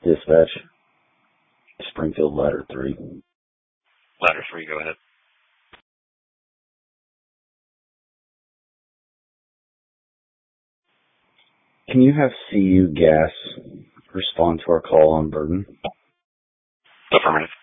Dispatch, Springfield Ladder 3. Ladder 3, go ahead. Can you have CU Gas respond to our call on Burden? Affirmative.